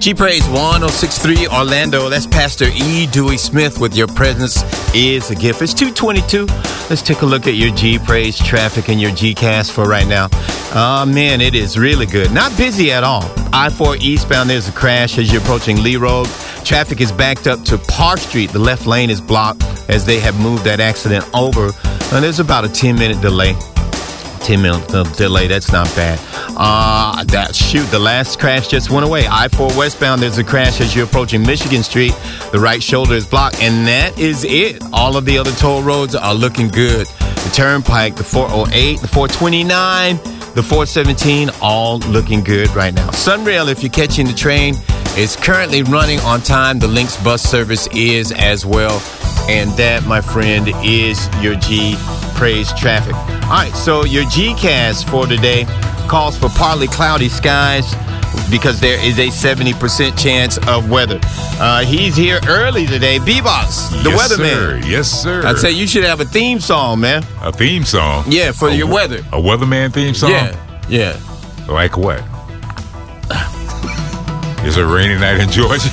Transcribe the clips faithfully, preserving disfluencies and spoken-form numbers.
G-Praise one oh six point three Orlando. That's Pastor E. Dewey Smith with Your Presence is a Gift. It's two twenty-two. Let's take a look at your G-Praise traffic and your G-Cast for right now. Oh, man, it is really good. Not busy at all. I four eastbound, there's a crash as you're approaching Lee Road. Traffic is backed up to Park Street. The left lane is blocked as they have moved that accident over. And there's about a ten-minute delay. ten-minute delay, that's not bad. Uh, that shoot, the last crash just went away. I four westbound, there's a crash as you're approaching Michigan Street. The right shoulder is blocked, and that is it. All of the other toll roads are looking good. The Turnpike, the four oh eight, the four twenty-nine, the four seventeen, all looking good right now. Sunrail, if you're catching the train, is currently running on time. The Lynx bus service is as well. And that, my friend, is your G-Praise traffic. All right, so your G-Cast for today calls for partly cloudy skies because there is a seventy percent chance of weather. Uh, he's here early today. B-Boss, the yes, weatherman. Sir. Yes, sir. I'd say you should have a theme song, man. A theme song? Yeah, for a, your weather. A weatherman theme song? Yeah, yeah. Like what? It's a rainy night in Georgia?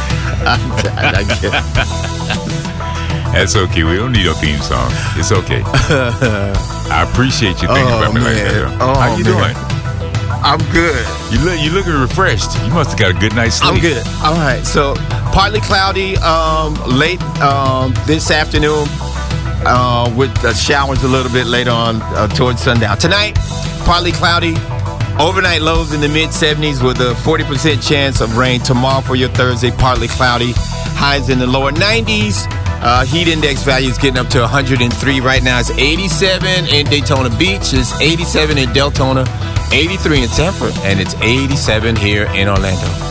That's okay. We don't need a theme song. It's okay. I appreciate you thinking oh, about me man. like that. Oh, How you man. doing? I'm good. You look, you looking refreshed. You must have got a good night's sleep. I'm good. All right. So partly cloudy um, late um, this afternoon uh, with the showers a little bit later on uh, towards sundown. Tonight, partly cloudy. Overnight lows in the mid seventies with a forty percent chance of rain. Tomorrow for your Thursday, partly cloudy. Highs in the lower nineties. Uh, heat index value is getting up to one hundred three right now. It's eighty-seven in Daytona Beach. It's eighty-seven in Deltona, eighty-three in Tampa, and it's eighty-seven here in Orlando.